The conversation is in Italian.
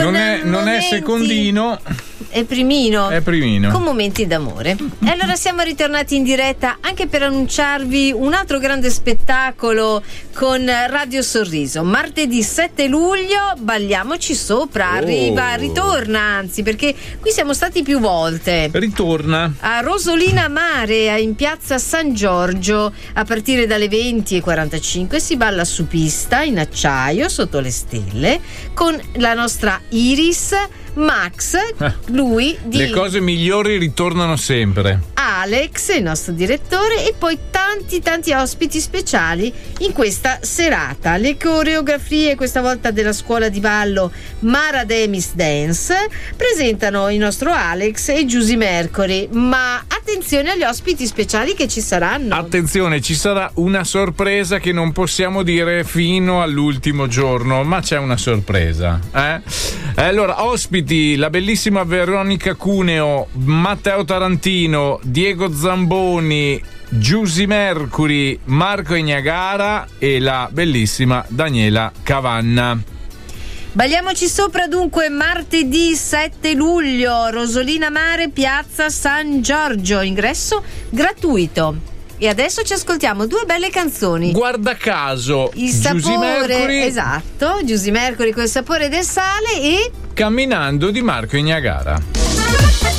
Non è secondino. È primino. Con momenti d'amore. E allora siamo ritornati in diretta anche per annunciarvi un altro grande spettacolo con Radio Sorriso. Martedì 7 luglio, Balliamoci sopra. Ritorna, anzi, perché qui siamo stati più volte. Ritorna a Rosolina Mare, in piazza San Giorgio, a partire dalle 20:45 si balla su pista in acciaio sotto le stelle con la nostra Iris, Max, lui di le cose migliori ritornano sempre, Alex, il nostro direttore, e poi tanti ospiti speciali in questa serata. Le coreografie questa volta della scuola di ballo Mara Demis Dance presentano il nostro Alex e Giusy Mercury, ma attenzione agli ospiti speciali che ci saranno. Attenzione, ci sarà una sorpresa che non possiamo dire fino all'ultimo giorno, ma c'è una sorpresa, Allora, ospiti la bellissima Veronica Cuneo, Matteo Tarantino, Diego Zamboni, Giusy Mercury, Marco Ignagara e la bellissima Daniela Cavanna. Balliamoci sopra dunque martedì 7 luglio, Rosolina Mare, piazza San Giorgio, ingresso gratuito. E adesso ci ascoltiamo due belle canzoni. Guarda caso, il sapore, esatto, Giusy Mercury col sapore del sale e Camminando di Marco Ignagara.